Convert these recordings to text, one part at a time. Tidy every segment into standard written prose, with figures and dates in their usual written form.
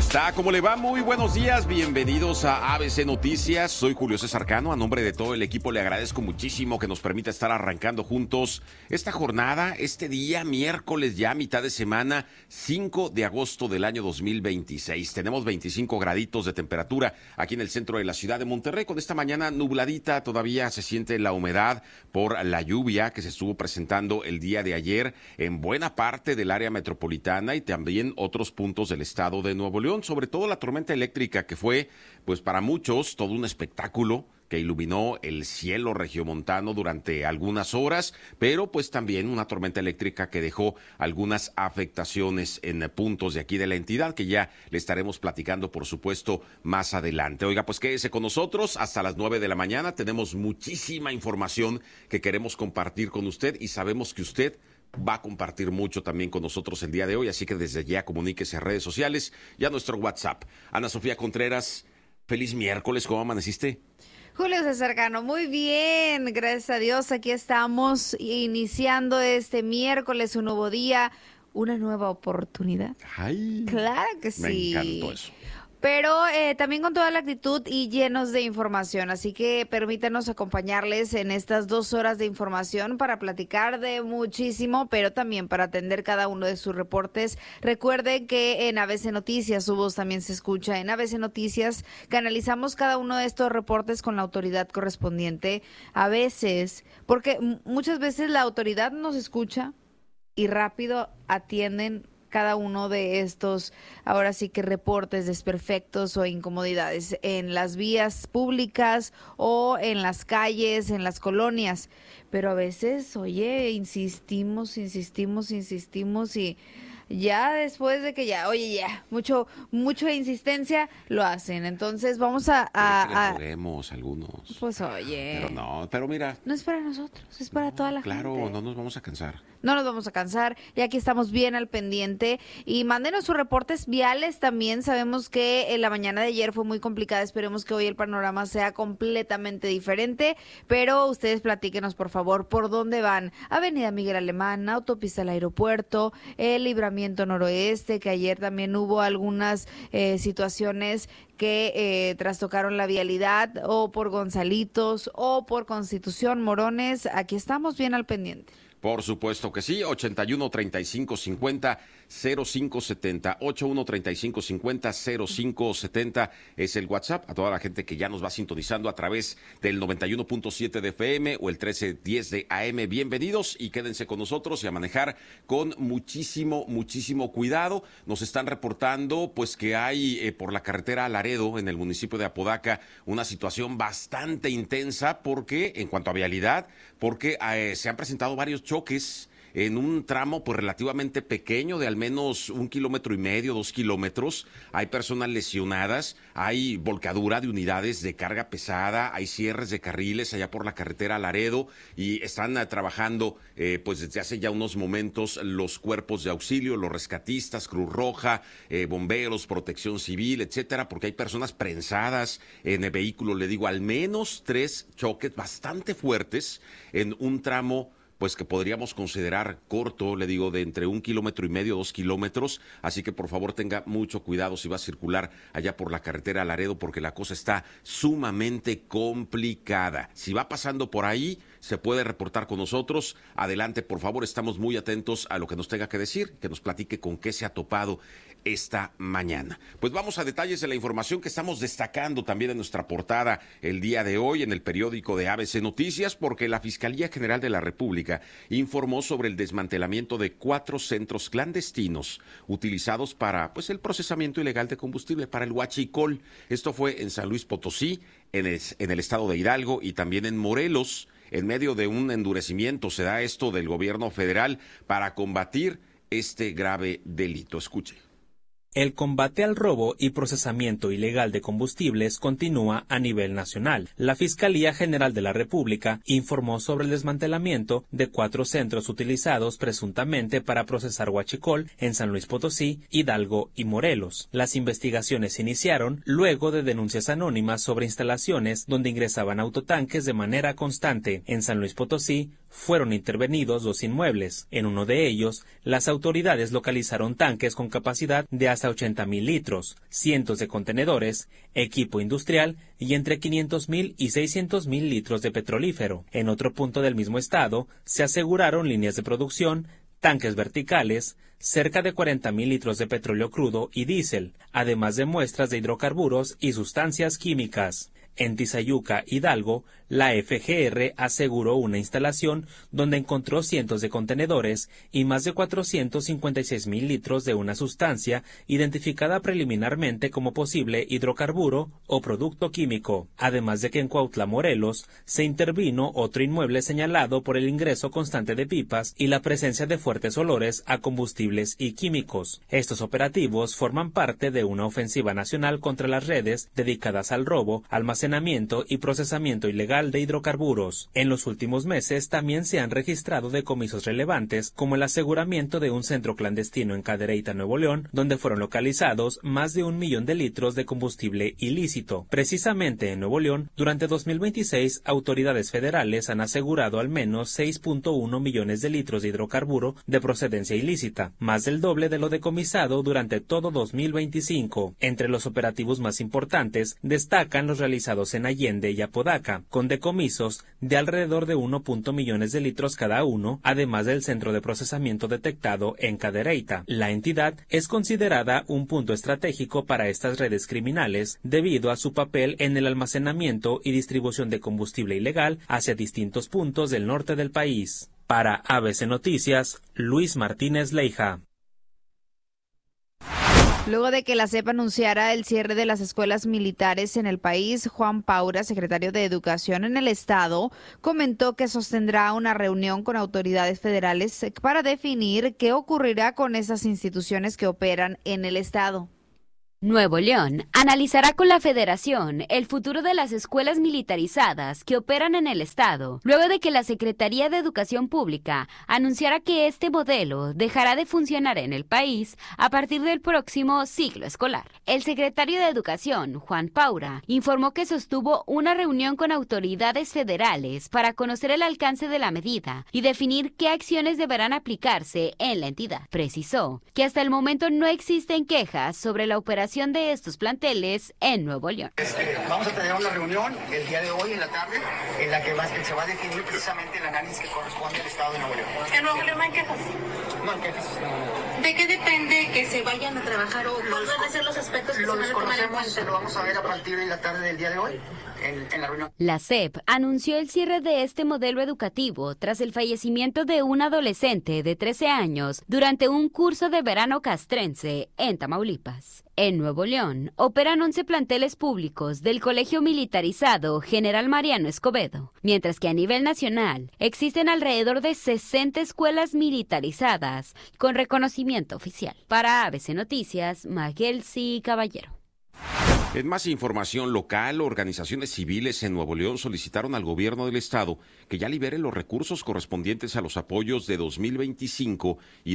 está? ¿Cómo le va? Muy buenos días, bienvenidos a ABC Noticias. Soy Julio César Cano, a nombre de todo el equipo le agradezco muchísimo que nos permita estar arrancando juntos esta jornada, este día, miércoles ya, mitad de semana, 5 de agosto del año 2026. Tenemos 25 graditos de temperatura aquí en el centro de la ciudad de Monterrey, con esta mañana nubladita, todavía se siente la humedad por la lluvia que se estuvo presentando el día de ayer en buena parte del área metropolitana y también otros puntos del estado de Nuevo León, sobre todo la tormenta eléctrica que fue, pues para muchos, todo un espectáculo que iluminó el cielo regiomontano durante algunas horas, pero pues también una tormenta eléctrica que dejó algunas afectaciones en puntos de aquí de la entidad, que ya le estaremos platicando, por supuesto, más adelante. Oiga, pues quédese con nosotros hasta las 9 de la mañana, tenemos muchísima información que queremos compartir con usted y sabemos que usted va a compartir mucho también con nosotros el día de hoy, así que desde ya comuníquese a redes sociales y a nuestro WhatsApp. Ana Sofía Contreras, feliz miércoles, ¿cómo amaneciste? Julio César Cano, muy bien, gracias a Dios, aquí estamos iniciando este miércoles, un nuevo día, una nueva oportunidad. Ay, claro que sí. Me encantó eso. Pero también con toda la actitud y llenos de información, así que permítanos acompañarles en estas 2 horas de información para platicar de muchísimo, pero también para atender cada uno de sus reportes. Recuerden que en ABC Noticias su voz también se escucha. En ABC Noticias canalizamos cada uno de estos reportes con la autoridad correspondiente. A veces, porque muchas veces la autoridad nos escucha y rápido atienden cada uno de estos, ahora sí que reportes, desperfectos o incomodidades en las vías públicas o en las calles, en las colonias. Pero a veces, oye, insistimos y ya después de que ya, oye, ya, mucha insistencia lo hacen. Entonces vamos a Podemos algunos. Pues oye. Pero no, pero mira. No es para nosotros, es para toda la gente. Claro, no nos vamos a cansar. No nos vamos a cansar, y aquí estamos bien al pendiente. Y mándenos sus reportes viales también. Sabemos que la mañana de ayer fue muy complicada. Esperemos que hoy el panorama sea completamente diferente. Pero ustedes platíquenos, por favor, por dónde van. Avenida Miguel Alemán, autopista al aeropuerto, el libramiento noroeste, que ayer también hubo algunas situaciones que trastocaron la vialidad, o por Gonzalitos, o por Constitución, Morones. Aquí estamos bien al pendiente. Por supuesto que sí, 81-3550-0570, 81-3550-0570 es el WhatsApp a toda la gente que ya nos va sintonizando a través del 91.7 de FM o el 1310 de AM. Bienvenidos y quédense con nosotros y a manejar con muchísimo cuidado. Nos están reportando pues que hay por la carretera a Laredo, en el municipio de Apodaca, una situación bastante intensa porque en cuanto a vialidad, porque se han presentado varios choques en un tramo pues relativamente pequeño de al menos 1,5 kilómetros, 2 kilómetros. Hay personas lesionadas, hay volcadura de unidades de carga pesada, hay cierres de carriles allá por la carretera Laredo y están trabajando pues desde hace ya unos momentos los cuerpos de auxilio, los rescatistas, Cruz Roja, bomberos, protección civil, etcétera, porque hay personas prensadas en el vehículo. Le digo, al menos 3 choques bastante fuertes en un tramo pues que podríamos considerar corto, le digo, de entre 1,5 kilómetros, 2 kilómetros, así que por favor tenga mucho cuidado si va a circular allá por la carretera Laredo, porque la cosa está sumamente complicada. Si va pasando por ahí, se puede reportar con nosotros. Adelante, por favor, estamos muy atentos a lo que nos tenga que decir, que nos platique con qué se ha topado esta mañana. Pues vamos a detalles de la información que estamos destacando también en nuestra portada el día de hoy en el periódico de ABC Noticias, porque la Fiscalía General de la República informó sobre el desmantelamiento de 4 centros clandestinos utilizados para pues el procesamiento ilegal de combustible, para el huachicol. Esto fue en San Luis Potosí, en el estado de Hidalgo y también en Morelos. En medio de un endurecimiento se da esto del gobierno federal para combatir este grave delito. Escuche. El combate al robo y procesamiento ilegal de combustibles continúa a nivel nacional. La Fiscalía General de la República informó sobre el desmantelamiento de 4 centros utilizados presuntamente para procesar huachicol en San Luis Potosí, Hidalgo y Morelos. Las investigaciones se iniciaron luego de denuncias anónimas sobre instalaciones donde ingresaban autotanques de manera constante. En San Luis Potosí fueron intervenidos 2 inmuebles. En uno de ellos, las autoridades localizaron tanques con capacidad de hasta hasta 80,000 litros, cientos de contenedores, equipo industrial y entre 500,000 y 600,000 litros de petrolífero. En otro punto del mismo estado, se aseguraron líneas de producción, tanques verticales, cerca de 40,000 litros de petróleo crudo y diésel, además de muestras de hidrocarburos y sustancias químicas. En Tizayuca, Hidalgo, la FGR aseguró una instalación donde encontró cientos de contenedores y más de 456,000 litros de una sustancia identificada preliminarmente como posible hidrocarburo o producto químico. Además de que en Cuautla, Morelos, se intervino otro inmueble señalado por el ingreso constante de pipas y la presencia de fuertes olores a combustibles y químicos. Estos operativos forman parte de una ofensiva nacional contra las redes dedicadas al robo, almacenamiento y procesamiento ilegal de hidrocarburos. En los últimos meses también se han registrado decomisos relevantes, como el aseguramiento de un centro clandestino en Cadereyta, Nuevo León, donde fueron localizados más de 1 millón de litros de combustible ilícito. Precisamente en Nuevo León, durante 2026, autoridades federales han asegurado al menos 6.1 millones de litros de hidrocarburo de procedencia ilícita, más del doble de lo decomisado durante todo 2025. Entre los operativos más importantes destacan los realizados en Allende y Apodaca, con decomisos de alrededor de 1 millones de litros cada uno, además del centro de procesamiento detectado en Cadereyta. La entidad es considerada un punto estratégico para estas redes criminales debido a su papel en el almacenamiento y distribución de combustible ilegal hacia distintos puntos del norte del país. Para ABC Noticias, Luis Martínez Leija. Luego de que la SEP anunciara el cierre de las escuelas militares en el país, Juan Paura, secretario de Educación en el estado, comentó que sostendrá una reunión con autoridades federales para definir qué ocurrirá con esas instituciones que operan en el estado. Nuevo León analizará con la Federación el futuro de las escuelas militarizadas que operan en el estado, luego de que la Secretaría de Educación Pública anunciara que este modelo dejará de funcionar en el país a partir del próximo ciclo escolar. El secretario de Educación, Juan Paura, informó que sostuvo una reunión con autoridades federales para conocer el alcance de la medida y definir qué acciones deberán aplicarse en la entidad. Precisó que hasta el momento no existen quejas sobre la operación de estos planteles en Nuevo León. Vamos a tener una reunión el día de hoy en la tarde en la que se va a definir precisamente el análisis que corresponde al estado de Nuevo León. ¿En Nuevo León no hay quejas? No hay quejas. ¿De qué depende que se vayan a trabajar o cuáles van a ser los aspectos que se van a tomar en cuenta? Lo vamos a ver a partir de la tarde del día de hoy en la reunión. La SEP anunció el cierre de este modelo educativo tras el fallecimiento de un adolescente de 13 años durante un curso de verano castrense en Tamaulipas. En Nuevo León operan 11 planteles públicos del Colegio Militarizado General Mariano Escobedo, mientras que a nivel nacional existen alrededor de 60 escuelas militarizadas con reconocimiento oficial. Para ABC Noticias, Magelsi Caballero. En más información local, organizaciones civiles en Nuevo León solicitaron al gobierno del estado que ya libere los recursos correspondientes a los apoyos de 2025 y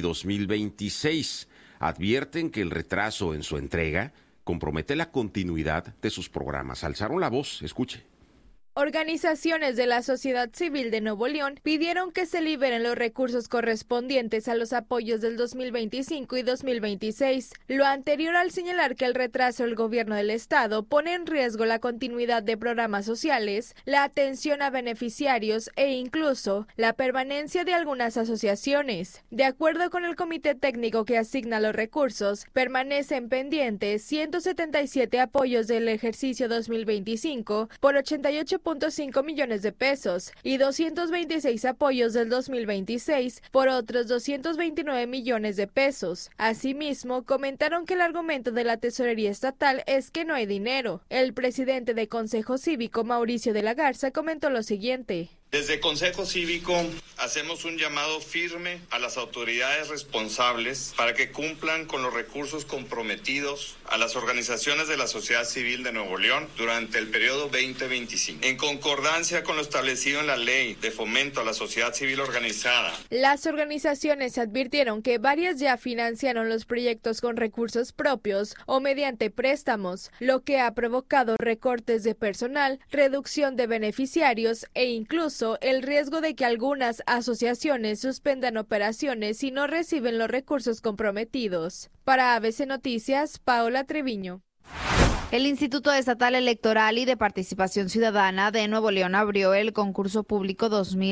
2026. Advierten que el retraso en su entrega compromete la continuidad de sus programas. Alzaron la voz, escuche. Organizaciones de la sociedad civil de Nuevo León pidieron que se liberen los recursos correspondientes a los apoyos del 2025 y 2026. Lo anterior al señalar que el retraso del gobierno del estado pone en riesgo la continuidad de programas sociales, la atención a beneficiarios e incluso la permanencia de algunas asociaciones. De acuerdo con el comité técnico que asigna los recursos, permanecen pendientes 177 apoyos del ejercicio 2025 por 88.5 millones de pesos y 226 apoyos del 2026 por otros 229 millones de pesos. Asimismo, comentaron que el argumento de la tesorería estatal es que no hay dinero. El presidente de Consejo Cívico, Mauricio de la Garza, comentó lo siguiente. Desde Consejo Cívico hacemos un llamado firme a las autoridades responsables para que cumplan con los recursos comprometidos a las organizaciones de la sociedad civil de Nuevo León durante el periodo 2025. En concordancia con lo establecido en la Ley de Fomento a la Sociedad Civil Organizada. Las organizaciones advirtieron que varias ya financiaron los proyectos con recursos propios o mediante préstamos, lo que ha provocado recortes de personal, reducción de beneficiarios e incluso caso el riesgo de que algunas asociaciones suspendan operaciones si no reciben los recursos comprometidos. Para ABC Noticias, Paola Treviño. El Instituto Estatal Electoral y de Participación Ciudadana de Nuevo León abrió el concurso público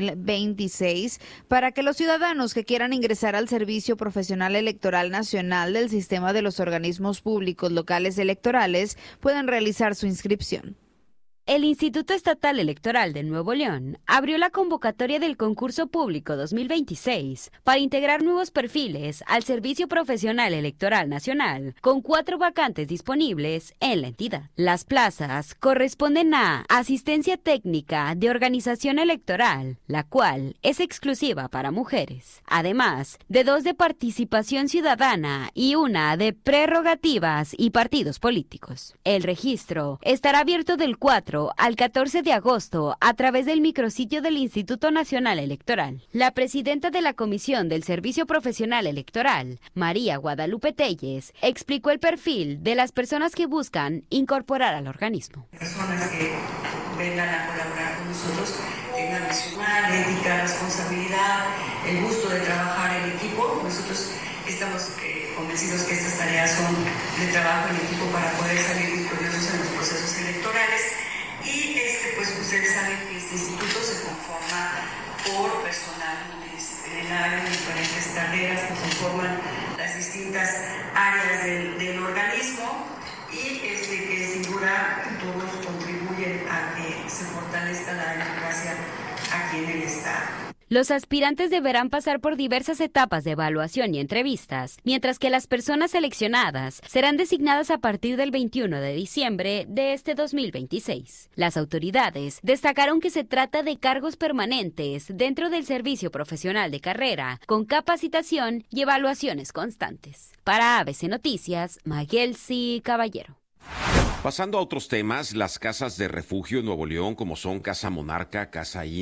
2026 para que los ciudadanos que quieran ingresar al Servicio Profesional Electoral Nacional del Sistema de los Organismos Públicos Locales Electorales puedan realizar su inscripción. El Instituto Estatal Electoral de Nuevo León abrió la convocatoria del concurso público 2026 para integrar nuevos perfiles al Servicio Profesional Electoral Nacional, con 4 vacantes disponibles en la entidad. Las plazas corresponden a asistencia técnica de organización electoral, la cual es exclusiva para mujeres, además de 2 de participación ciudadana y 1 de prerrogativas y partidos políticos. El registro estará abierto del 4 al 14 de agosto a través del micrositio del Instituto Nacional Electoral. La presidenta de la Comisión del Servicio Profesional Electoral, María Guadalupe Telles, explicó el perfil de las personas que buscan incorporar al organismo. Personas que vengan a colaborar con nosotros tengan nacional, ética, responsabilidad, el gusto de trabajar en equipo. Nosotros estamos convencidos que estas tareas son de trabajo en equipo para poder salir victoriosos en los procesos electorales. Y pues ustedes saben que este instituto se conforma por personal multidisciplinario en diferentes carreras que conforman las distintas áreas del organismo y que sin duda todos contribuyen a que se fortalezca la democracia aquí en el Estado. Los aspirantes deberán pasar por diversas etapas de evaluación y entrevistas, mientras que las personas seleccionadas serán designadas a partir del 21 de diciembre de este 2026. Las autoridades destacaron que se trata de cargos permanentes dentro del servicio profesional de carrera, con capacitación y evaluaciones constantes. Para ABC Noticias, Maguelsi Caballero. Pasando a otros temas, las casas de refugio en Nuevo León, como son Casa Monarca, Casa